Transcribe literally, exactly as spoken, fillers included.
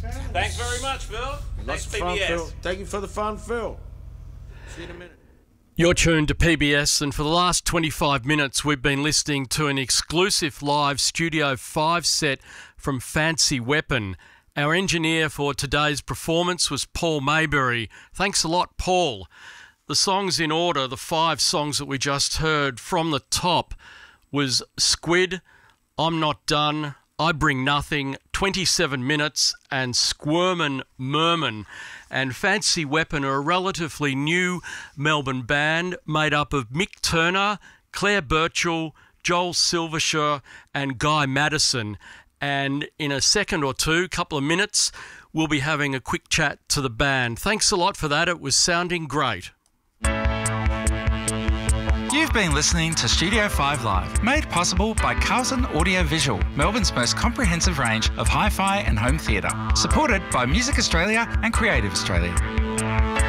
Thanks very much, Phil. Lots Thanks, of fun, P B S. Phil. Thank you for the fun, Phil. See you in a minute. You're tuned to P B S, and for the last twenty-five minutes we've been listening to an exclusive live Studio five set from Fancy Weapon. Our engineer for today's performance was Paul Maybury. Thanks a lot, Paul. The songs in order, the five songs that we just heard from the top was Squid, I'm Not Done, I Bring Nothing, twenty-seven minutes, and Squirmin' Merman. And Fancy Weapon are a relatively new Melbourne band made up of Mick Turner, Claire Birchall, Joel Silvershire and Guy Madison. And in a second or two, couple of minutes, we'll be having a quick chat to the band. Thanks a lot for that. It was sounding great. You've been listening to Studio five Live, made possible by Carlton Audio Visual, Melbourne's most comprehensive range of hi-fi and home theatre, supported by Music Australia and Creative Australia.